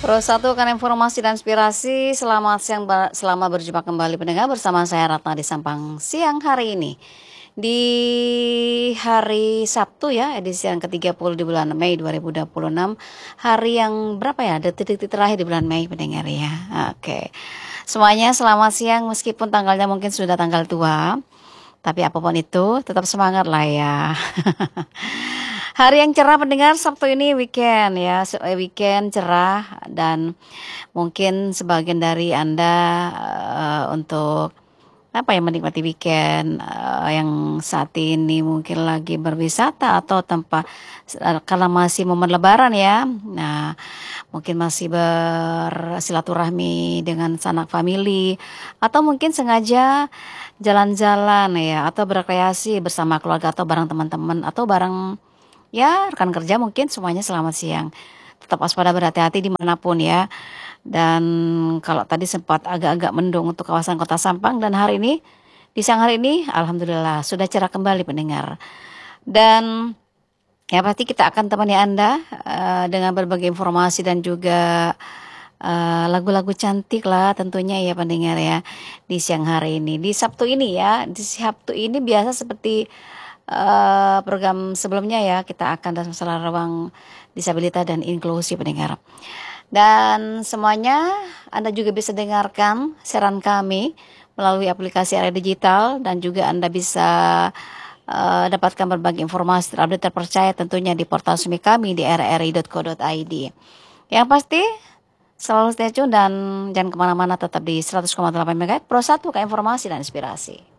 Pro satu kan informasi dan inspirasi. Selamat siang, selamat berjumpa kembali pendengar bersama saya Ratna di Sampang siang hari ini. Di hari Sabtu ya, edisi yang ke-30 di bulan Mei 2026. Hari yang berapa ya? Detik-detik terakhir di bulan Mei pendengar ya. Oke. Semuanya selamat siang meskipun tanggalnya mungkin sudah tanggal tua. Tapi apapun itu tetap semangat lah ya. Hari yang cerah pendengar, Sabtu ini weekend ya, weekend cerah dan mungkin sebagian dari Anda untuk apa ya menikmati weekend yang saat ini mungkin lagi berwisata atau tempat karena masih momen Lebaran ya. Nah, mungkin masih bersilaturahmi dengan sanak famili atau mungkin sengaja jalan-jalan ya atau berkreasi bersama keluarga atau bareng teman-teman atau bareng ya rekan kerja mungkin semuanya selamat siang. Tetap waspada berhati-hati dimanapun ya. Dan kalau tadi sempat agak-agak mendung untuk kawasan Kota Sampang dan hari ini di siang hari ini alhamdulillah sudah cerah kembali pendengar. Dan ya pasti kita akan temani Anda dengan berbagai informasi dan juga lagu-lagu cantik lah tentunya ya pendengar ya di siang hari ini. Di Sabtu ini ya, di Sabtu ini biasa seperti program sebelumnya ya kita akan bahas masalah ruang disabilitas dan inklusi pendengar. Dan semuanya Anda juga bisa dengarkan siaran kami melalui aplikasi area digital dan juga Anda bisa dapatkan berbagai informasi terupdate terpercaya tentunya di portal resmi kami di rri.co.id. Yang pasti selalu stay tune dan jangan kemana-mana tetap di 100,8 MHz Pro 1 ke informasi dan inspirasi.